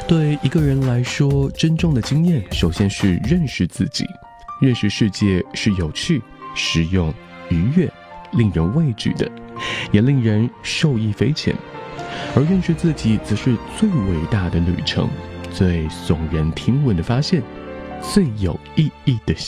对一个人来说，真正的经验首先是认识自己。认识世界是有趣、实用、愉悦、令人畏惧的，也令人受益匪浅。而认识自己则是最伟大的旅程，最耸人听闻的发现，最有意义的